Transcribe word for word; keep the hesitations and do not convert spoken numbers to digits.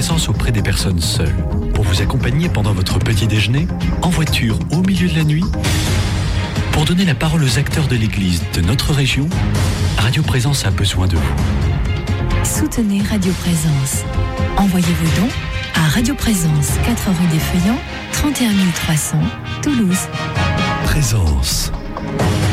Présence auprès des personnes seules. Pour vous accompagner pendant votre petit déjeuner, en voiture, au milieu de la nuit. Pour donner la parole aux acteurs de l'Église de notre région, Radio Présence a besoin de vous. Soutenez Radio Présence. Envoyez vos dons à Radio Présence, quatre rue des Feuillants, trente et un mille trois cents, Toulouse. Présence.